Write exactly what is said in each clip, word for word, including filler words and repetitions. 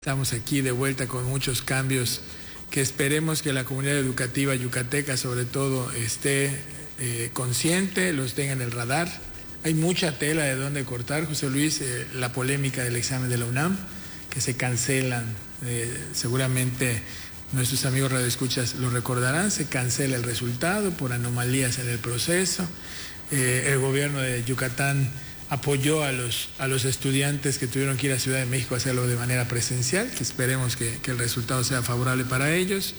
Estamos aquí de vuelta con muchos cambios que esperemos que la comunidad educativa yucateca sobre todo esté eh, consciente, los tenga en el radar. Hay mucha tela de dónde cortar, José Luis, eh, la polémica del examen de la UNAM, que se cancelan, eh, seguramente nuestros amigos radioescuchas lo recordarán, se cancela el resultado por anomalías en el proceso. Eh, el gobierno de Yucatán apoyó a los, a los estudiantes que tuvieron que ir a Ciudad de México a hacerlo de manera presencial, que esperemos que, que el resultado sea favorable para ellos.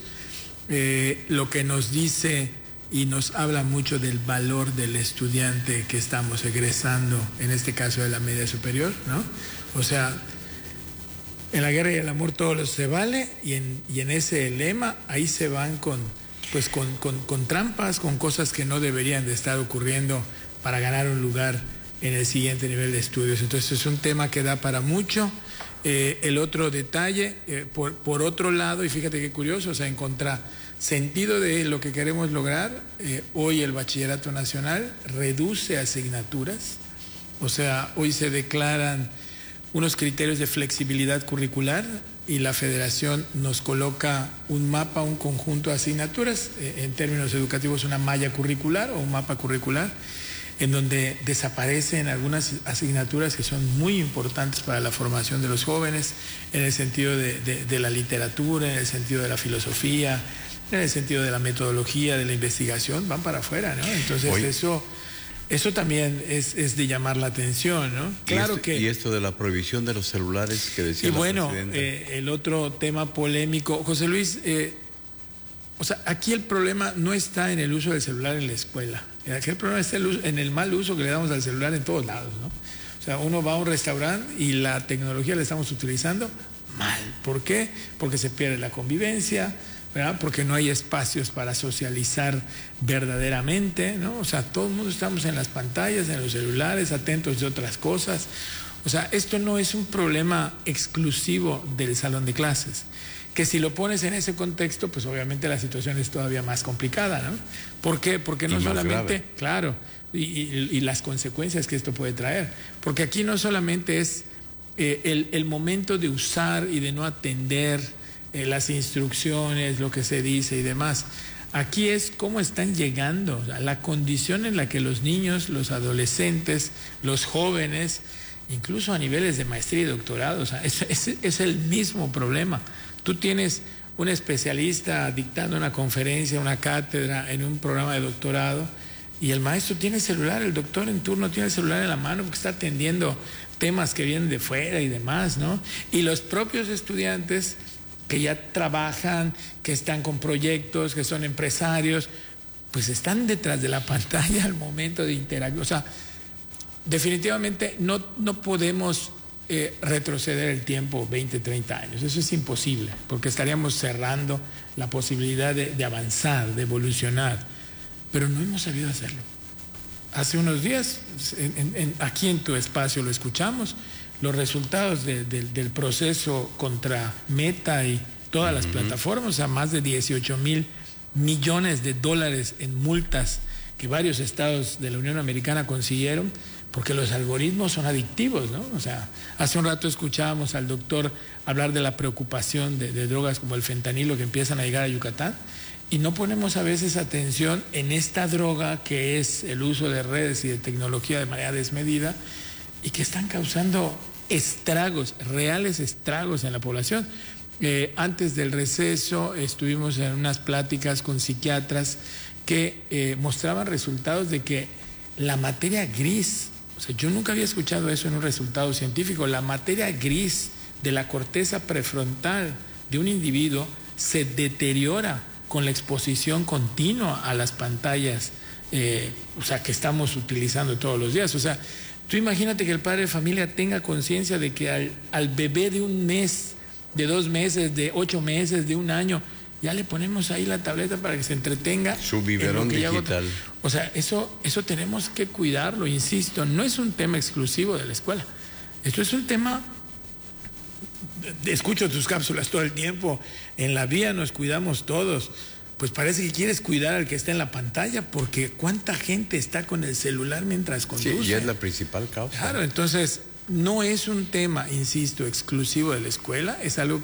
Eh, lo que nos dice y nos habla mucho del valor del estudiante que estamos egresando, en este caso de la media superior, ¿no? O sea, en la guerra y el amor todo se vale, y en, y en ese lema ahí se van con, pues con, con, con trampas, con cosas que no deberían de estar ocurriendo para ganar un lugar en el siguiente nivel de estudios. Entonces es un tema que da para mucho. Eh, el otro detalle, eh, por, por otro lado, y fíjate qué curioso, o sea, en contrasentido de lo que queremos lograr, eh, hoy el Bachillerato Nacional reduce asignaturas, o sea, hoy se declaran unos criterios de flexibilidad curricular y la Federación nos coloca un mapa, un conjunto de asignaturas, eh, en términos educativos una malla curricular o un mapa curricular, en donde desaparecen algunas asignaturas que son muy importantes para la formación de los jóvenes, en el sentido de, de, de la literatura, en el sentido de la filosofía, en el sentido de la metodología, de la investigación, van para afuera, ¿no? Entonces Hoy... eso... Eso también es, es de llamar la atención, ¿no? Claro que... Y esto de la prohibición de los celulares que decía la presidenta. Y bueno, eh, el otro tema polémico, José Luis, eh, o sea, aquí el problema no está en el uso del celular en la escuela. Aquí el problema está en el mal uso que le damos al celular en todos lados, ¿no? O sea, uno va a un restaurante y la tecnología la estamos utilizando mal. ¿Por qué? Porque se pierde la convivencia, ¿verdad? Porque no hay espacios para socializar verdaderamente, ¿no? O sea, todo el mundo estamos en las pantallas, en los celulares, atentos de otras cosas. O sea, esto no es un problema exclusivo del salón de clases, que si lo pones en ese contexto, pues obviamente la situación es todavía más complicada, ¿no? ¿Por qué? Porque no solamente, grave. claro, y, y, y las consecuencias que esto puede traer, porque aquí no solamente es eh, el, el momento de usar y de no atender Eh, las instrucciones, lo que se dice y demás. Aquí es cómo están llegando, o sea, la condición en la que los niños, los adolescentes, los jóvenes, incluso a niveles de maestría y doctorado, o sea, es, es, es el mismo problema. Tú tienes un especialista dictando una conferencia, una cátedra en un programa de doctorado, y el maestro tiene el celular, el doctor en turno tiene el celular en la mano porque está atendiendo temas que vienen de fuera y demás, ¿no? Y los propios estudiantes que ya trabajan, que están con proyectos, que son empresarios, pues están detrás de la pantalla al momento de interactuar. O sea, definitivamente no, no podemos eh, retroceder el tiempo veinte, treinta años. Eso es imposible, porque estaríamos cerrando la posibilidad de, de avanzar, de evolucionar. Pero no hemos sabido hacerlo. Hace unos días, en, en, aquí en tu espacio lo escuchamos, los resultados de, de, del proceso contra Meta y todas las uh-huh. plataformas, o sea, más de dieciocho mil millones de dólares en multas que varios estados de la Unión Americana consiguieron, porque los algoritmos son adictivos, ¿no? O sea, hace un rato escuchábamos al doctor hablar de la preocupación de, de drogas como el fentanilo que empiezan a llegar a Yucatán, y no ponemos a veces atención en esta droga que es el uso de redes y de tecnología de manera desmedida y que están causando estragos, reales estragos en la población. Eh, antes del receso estuvimos en unas pláticas con psiquiatras que eh, mostraban resultados de que la materia gris, o sea, yo nunca había escuchado eso en un resultado científico, la materia gris de la corteza prefrontal de un individuo se deteriora con la exposición continua a las pantallas, eh, o sea, que estamos utilizando todos los días. O sea, tú imagínate que el padre de familia tenga conciencia de que al, al bebé de un mes, de dos meses, de ocho meses, de un año, ya le ponemos ahí la tableta para que se entretenga. Su biberón digital. O sea, eso, eso tenemos que cuidarlo, insisto, no es un tema exclusivo de la escuela. Esto es un tema, escucho tus cápsulas todo el tiempo, en la vía nos cuidamos todos. Pues parece que quieres cuidar al que está en la pantalla, porque cuánta gente está con el celular mientras conduce. Sí, y es la principal causa. Claro, entonces no es un tema, insisto, exclusivo de la escuela, es algo